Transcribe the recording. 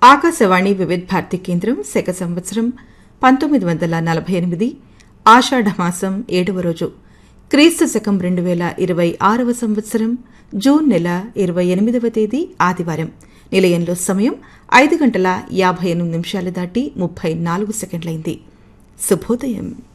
ఆకాశవాణి వివిధ భారతి కేంద్రం శక సంవత్సరం 1948 ఆషాఢమాసం 7వ రోజు క్రీస్తు శకం 2026వ సంవత్సరం జూన్ నెల 28వ తేదీ ఆదివారం. నిలయంలో సమయం 5 గంటల 58 నిమిషాలు దాటి 34 సెకండ్లైంది. శుభోదయం.